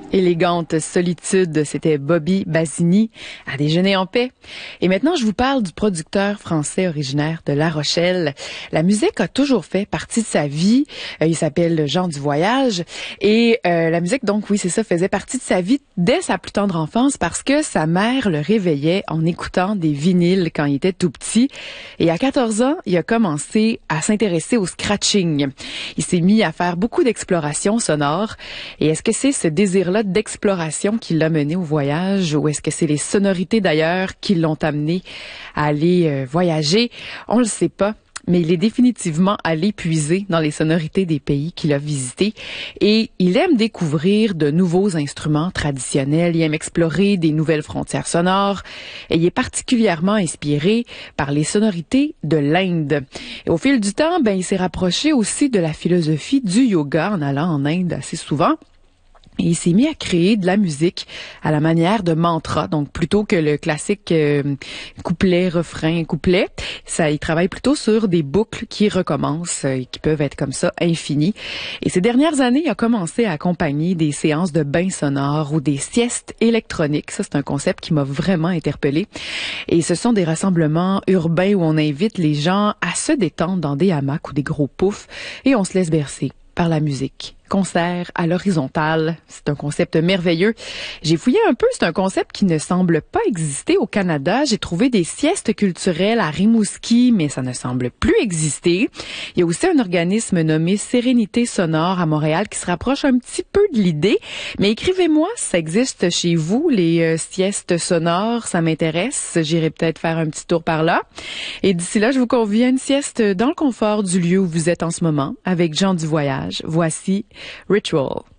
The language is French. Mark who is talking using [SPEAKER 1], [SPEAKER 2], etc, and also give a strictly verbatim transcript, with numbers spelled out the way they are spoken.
[SPEAKER 1] Élégante solitude, c'était Bobby Basini à déjeuner en paix. Et maintenant, je vous parle du producteur français originaire de La Rochelle. La musique a toujours fait partie de sa vie. Euh, il s'appelle Jean Duvoyage. Et euh, la musique, donc, oui, c'est ça, faisait partie de sa vie dès sa plus tendre enfance parce que sa mère le réveillait en écoutant des vinyles quand il était tout petit. Et à quatorze ans, il a commencé à s'intéresser au scratching. Il s'est mis à faire beaucoup d'explorations sonores. Et est-ce que c'est ce désir-là d'exploration qui l'a mené au voyage ou est-ce que c'est les sonorités d'ailleurs qui l'ont amené à aller euh, voyager? On le sait pas. Mais il est définitivement allé puiser dans les sonorités des pays qu'il a visités et il aime découvrir de nouveaux instruments traditionnels, il aime explorer des nouvelles frontières sonores et il est particulièrement inspiré par les sonorités de l'Inde. Et au fil du temps, ben, il s'est rapproché aussi de la philosophie du yoga en allant en Inde assez souvent. Et il s'est mis à créer de la musique à la manière de mantra, donc plutôt que le classique euh, couplet, refrain, couplet, ça, il travaille plutôt sur des boucles qui recommencent et qui peuvent être comme ça infinies. Et ces dernières années, il a commencé à accompagner des séances de bains sonores ou des siestes électroniques. Ça, c'est un concept qui m'a vraiment interpellée. Et ce sont des rassemblements urbains où on invite les gens à se détendre dans des hamacs ou des gros poufs et on se laisse bercer par la musique. Concert à l'horizontale, c'est un concept merveilleux. J'ai fouillé un peu, c'est un concept qui ne semble pas exister au Canada. J'ai trouvé des siestes culturelles à Rimouski, mais ça ne semble plus exister. Il y a aussi un organisme nommé Sérénité sonore à Montréal qui se rapproche un petit peu de l'idée. Mais écrivez-moi si ça existe chez vous, les euh, siestes sonores, ça m'intéresse. J'irai peut-être faire un petit tour par là. Et d'ici là, je vous convie à une sieste dans le confort du lieu où vous êtes en ce moment avec Jean Duvoyage. Voici Ritual.